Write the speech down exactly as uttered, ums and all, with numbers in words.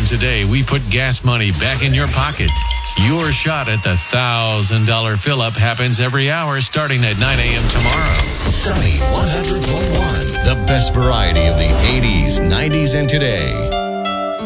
today, we put gas money back in your pocket. Your shot at the one thousand dollars fill-up happens every hour starting at nine a.m. tomorrow. Sunny one hundred point one, the best variety of the eighties, nineties, and today.